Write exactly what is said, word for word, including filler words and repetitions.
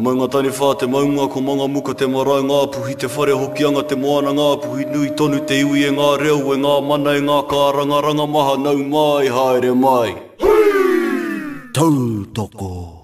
mai ngā tani whā te maunga ko manga muka te marae ngā puhi te whare hokianga te moana ngā puhi nui tonu te iwi e ngā reo e ngā mana e ngā kāranga ranga maha nau mai haere mai. Tautoko.